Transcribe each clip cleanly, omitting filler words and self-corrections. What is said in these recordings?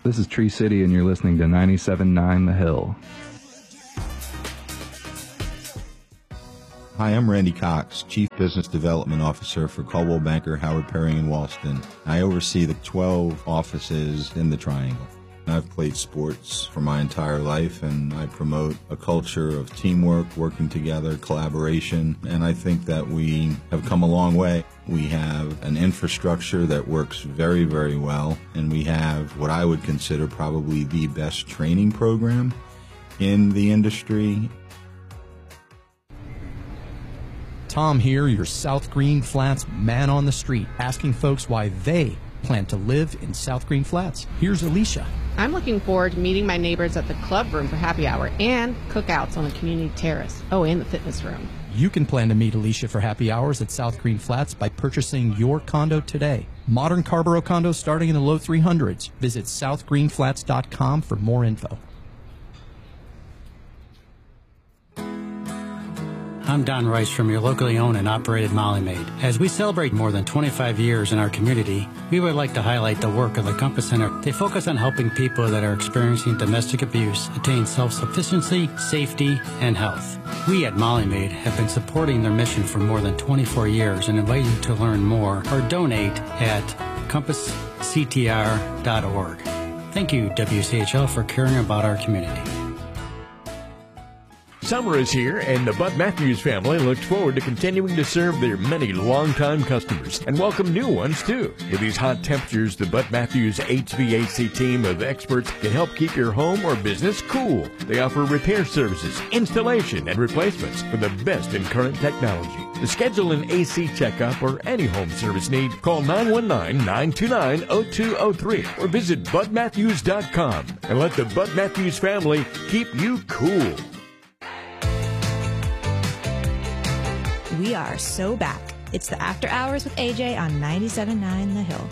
This is Tree City, and you're listening to 97.9 The Hill. Hi, I'm Randy Cox, Chief Business Development Officer for Coldwell Banker, Howard Perry, and Walston. I oversee the 12 offices in the Triangle. I've played sports for my entire life, and I promote a culture of teamwork, working together, collaboration, and I think that we have come a long way. We have an infrastructure that works very, very well, and we have what I would consider probably the best training program in the industry. Tom here, your South Green Flats man on the street, asking folks why they plan to live in South Green Flats. Here's Alicia. I'm looking forward to meeting my neighbors at the club room for happy hour and cookouts on the community terrace. Oh, and the fitness room. You can plan to meet Alicia for happy hours at South Green Flats by purchasing your condo today. Modern Carrboro condos starting in the low 300s. Visit southgreenflats.com for more info. I'm Don Rice from your locally owned and operated Molly Maid. As we celebrate more than 25 years in our community, we would like to highlight the work of the Compass Center. They focus on helping people that are experiencing domestic abuse attain self-sufficiency, safety, and health. We at Molly Maid have been supporting their mission for more than 24 years and invite you to learn more or donate at compassctr.org. Thank you, WCHL, for caring about our community. Summer is here, and the Bud Matthews family looks forward to continuing to serve their many longtime customers and welcome new ones, too. In these hot temperatures, the Bud Matthews HVAC team of experts can help keep your home or business cool. They offer repair services, installation, and replacements for the best in current technology. To schedule an AC checkup or any home service need, call 919-929-0203 or visit budmatthews.com and let the Bud Matthews family keep you cool. We are so back. It's the After Hours with AJ on 97.9 The Hill.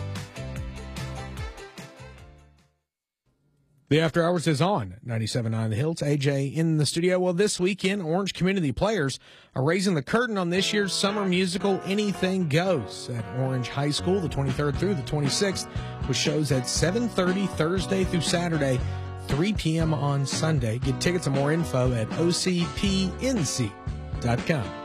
The After Hours is on 97.9 The Hill. It's AJ in the studio. Well, this weekend, Orange community players are raising the curtain on this year's summer musical Anything Goes at Orange High School, the 23rd through the 26th, with shows at 7:30 Thursday through Saturday, 3 p.m. on Sunday. Get tickets and more info at ocpnc.com.